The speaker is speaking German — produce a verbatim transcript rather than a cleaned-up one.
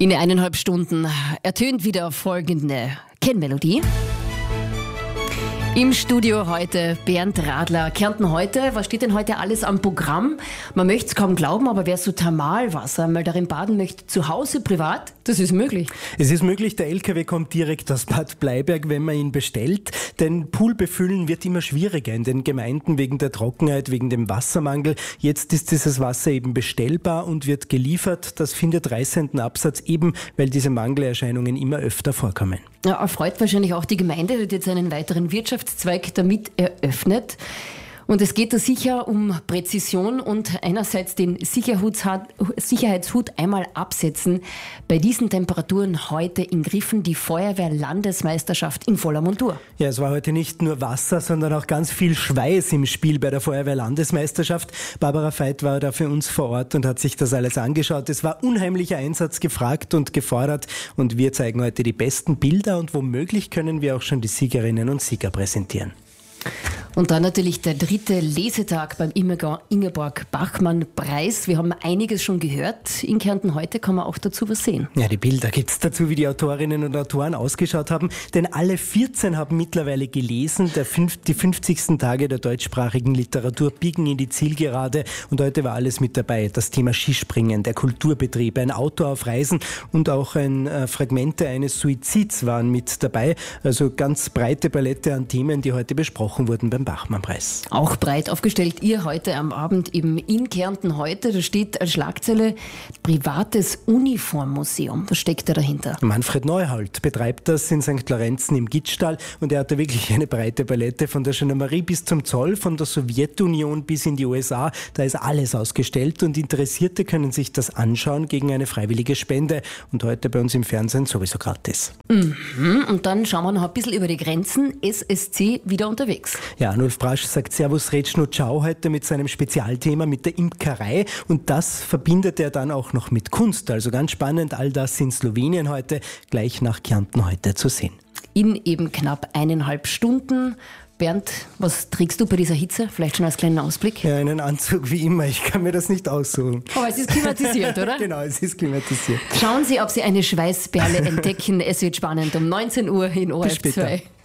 In eineinhalb Stunden ertönt wieder folgende Kennmelodie. Im Studio heute Bernd Radler. Kärnten heute, was steht denn heute alles am Programm? Man möchte es kaum glauben, aber wer so Thermalwasser mal darin baden möchte, zu Hause, privat, das ist möglich. Es ist möglich, der L K W kommt direkt aus Bad Bleiberg, wenn man ihn bestellt. Denn Pool befüllen wird immer schwieriger in den Gemeinden wegen der Trockenheit, wegen dem Wassermangel. Jetzt ist dieses Wasser eben bestellbar und wird geliefert. Das findet reißenden Absatz, eben weil diese Mangelerscheinungen immer öfter vorkommen. Ja, erfreut wahrscheinlich auch die Gemeinde, die hat jetzt einen weiteren Wirtschaftszweig damit eröffnet. Und es geht da sicher um Präzision und einerseits den Sicherheitshut einmal absetzen. Bei diesen Temperaturen heute in Griffen die Feuerwehr-Landesmeisterschaft in voller Montur. Ja, es war heute nicht nur Wasser, sondern auch ganz viel Schweiß im Spiel bei der Feuerwehr-Landesmeisterschaft. Barbara Veit war da für uns vor Ort und hat sich das alles angeschaut. Es war unheimlicher Einsatz gefragt und gefordert und wir zeigen heute die besten Bilder und womöglich können wir auch schon die Siegerinnen und Sieger präsentieren. Und dann natürlich der dritte Lesetag beim Ingeborg-Bachmann-Preis. Wir haben einiges schon gehört. In Kärnten heute kann man auch dazu was sehen. Ja, die Bilder gibt's dazu, wie die Autorinnen und Autoren ausgeschaut haben. Denn alle vierzehn haben mittlerweile gelesen. Der fünf, die fünfzigsten Tage der deutschsprachigen Literatur biegen in die Zielgerade. Und heute war alles mit dabei. Das Thema Skispringen, der Kulturbetrieb, ein Auto auf Reisen und auch ein äh, Fragmente eines Suizids waren mit dabei. Also ganz breite Palette an Themen, die heute besprochen wurden beim Bachmann-Preis. Auch breit aufgestellt, ihr heute am Abend eben in Kärnten heute. Da steht als Schlagzeile privates Uniformmuseum. Was steckt da dahinter? Manfred Neuhold betreibt das in Sankt Lorenzen im Gitzstall und er hat da wirklich eine breite Palette von der Gendarmerie bis zum Zoll, von der Sowjetunion bis in die U S A. Da ist alles ausgestellt und Interessierte können sich das anschauen gegen eine freiwillige Spende und heute bei uns im Fernsehen sowieso gratis. Mhm. Und dann schauen wir noch ein bisschen über die Grenzen. S S C wieder unterwegs. Ja, Arnulf Brasch sagt Servus Retschno Ciao heute mit seinem Spezialthema mit der Imkerei und das verbindet er dann auch noch mit Kunst. Also ganz spannend, all das in Slowenien heute, gleich nach Kärnten heute zu sehen. In eben knapp eineinhalb Stunden. Bernd, was trägst du bei dieser Hitze? Vielleicht schon als kleinen Ausblick? Ja, einen Anzug wie immer. Ich kann mir das nicht aussuchen. Aber es ist klimatisiert, oder? Genau, es ist klimatisiert. Schauen Sie, ob Sie eine Schweißperle entdecken. Es wird spannend um neunzehn Uhr in O R F zwei.